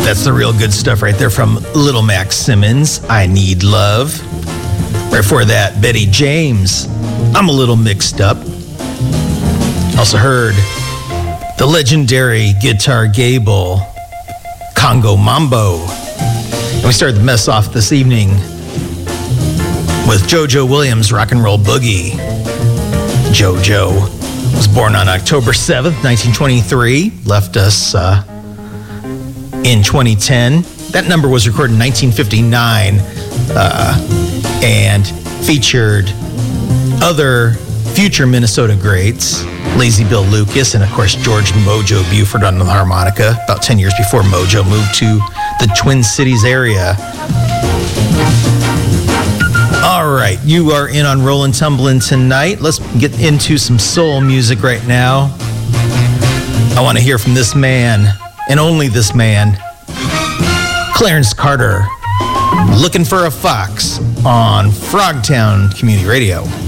That's the real good stuff right there from Little Max Simmons, I Need Love. Right before that, Betty James, I'm a Little Mixed Up. Also heard the legendary Guitar Gable, Congo Mambo. And we started the mess off this evening with JoJo Williams' Rock and Roll Boogie. JoJo was born on October 7th, 1923, left us in 2010. That number was recorded in 1959 and featured other future Minnesota greats, Lazy Bill Lucas, and of course George Mojo Buford on the harmonica, about 10 years before Mojo moved to the Twin Cities area. All right, you are in on Rollin' Tumblin' tonight. Let's get into some soul music right now. I want to hear from this man, and only this man, Clarence Carter, Looking for a Fox on Frogtown Community Radio.